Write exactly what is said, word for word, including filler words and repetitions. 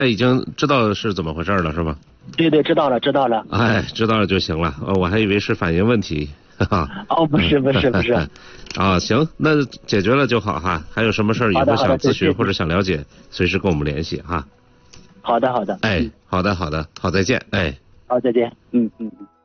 哎，已经知道是怎么回事了，是吧？ 对对，知道了，知道了。 哎，知道了就行了。哦，我还以为是反应问题。哈哈。 哦，不是不是不是。 啊，行，那解决了就好哈。还有什么事儿以后想咨询或者想了解，随时跟我们联系哈。 好的好的。 哎，好的好的，好，再见。哎， 好，再见。嗯嗯嗯。